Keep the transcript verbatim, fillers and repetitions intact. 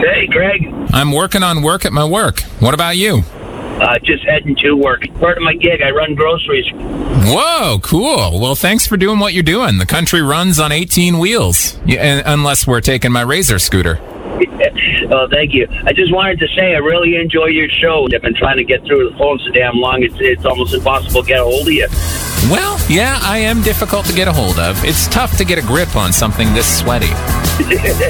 Hey, Greg. I'm working on work at my work. What about you? Uh, just heading to work. Part of my gig, I run groceries. Whoa, cool. Well, thanks for doing what you're doing. The country runs on eighteen wheels, yeah, unless we're taking my Razor scooter. Oh, thank you. I just wanted to say I really enjoy your show. I've been trying to get through the phone so damn long, it's, it's almost impossible to get a hold of you. Well, yeah, I am difficult to get a hold of. It's tough to get a grip on something this sweaty.